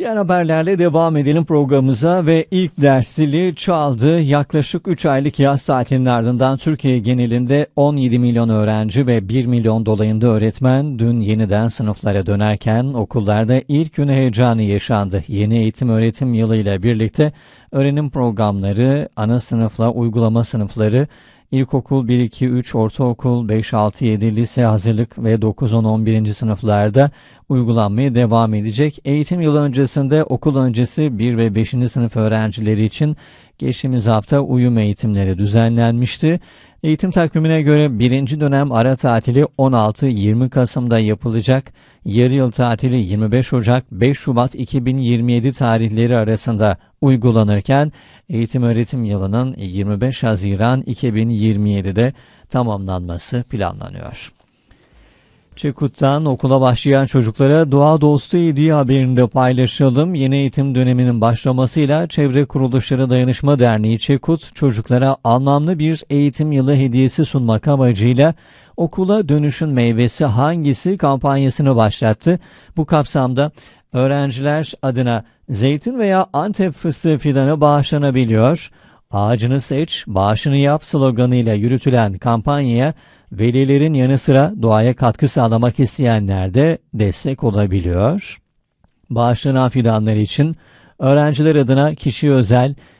Diğer haberlerle devam edelim programımıza ve ilk ders zili çaldı. Yaklaşık 3 aylık yaz tatilinin ardından Türkiye genelinde 17 milyon öğrenci ve 1 milyon dolayında öğretmen dün yeniden sınıflara dönerken okullarda ilk gün heyecanı yaşandı. Yeni eğitim öğretim yılıyla birlikte öğrenim programları, ana sınıfla uygulama sınıfları, İlkokul 1-2-3, ortaokul 5-6-7, lise hazırlık ve 9-10-11. sınıflarda uygulanmaya devam edecek. Eğitim yılı öncesinde okul öncesi 1 ve 5. sınıf öğrencileri için geçtiğimiz hafta uyum eğitimleri düzenlenmişti. Eğitim takvimine göre 1. dönem ara tatili 16-20 Kasım'da yapılacak. Yarı yıl tatili 25 Ocak-5 Şubat 2027 tarihleri arasında uygulanırken eğitim öğretim yılının 25 Haziran 2027'de tamamlanması planlanıyor. Çekut'tan okula başlayan çocuklara doğa dostu hediye haberini de paylaşalım. Yeni eğitim döneminin başlamasıyla Çevre Kuruluşları Dayanışma Derneği Çekut, çocuklara anlamlı bir eğitim yılı hediyesi sunmak amacıyla okula dönüşün meyvesi hangisi kampanyasını başlattı. Bu kapsamda öğrenciler adına zeytin veya Antep fıstığı fidanı bağışlanabiliyor. Ağacını seç, bağışını yap sloganıyla yürütülen kampanyaya velilerin yanı sıra doğaya katkı sağlamak isteyenler de destek olabiliyor. Bağışlanan fidanlar için öğrenciler adına kişiye özel